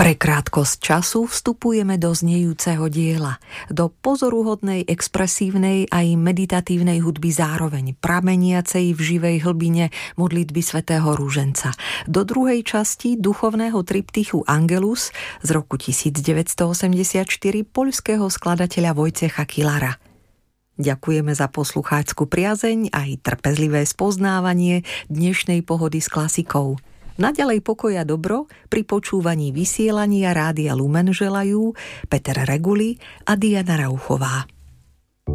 Pre krátkosť času vstupujeme do znejúceho diela, do pozoruhodnej, expresívnej aj meditatívnej hudby zároveň, prameniacej v živej hlbine modlitby svätého Rúženca, do druhej časti duchovného triptychu Angelus z roku 1984 poľského skladateľa Wojciecha Kilara. Ďakujeme za posluchácku priazeň aj trpezlivé spoznávanie dnešnej pohody s klasikou. Naďalej pokoj a dobro pri počúvaní vysielania Rádia Lumen želajú Peter Reguli a Diana Rauchová.